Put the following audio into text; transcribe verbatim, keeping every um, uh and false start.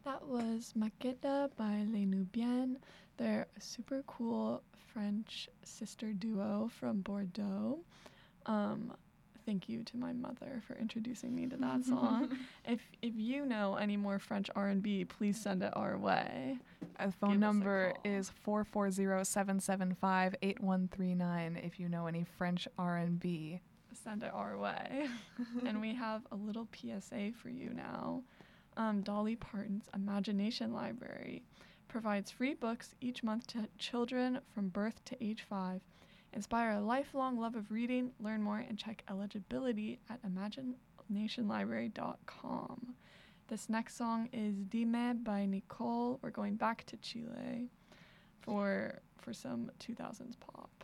That was Maqueta by Les Nubiennes. They're a super cool French sister duo from Bordeaux. Um, thank you to my mother for introducing me to that song. if if you know any more French R and B, please send it our way. Our phone number is four four zero, seven seven five, eight one three nine if you know any French R and B. Send it our way. And we have a little P S A for you now. Um, Dolly Parton's Imagination Library provides free books each month to children from birth to age five. Inspire a lifelong love of reading. Learn more and check eligibility at imagination library dot com. This next song is Dime by Nicole. We're going back to Chile for for some two thousands pop.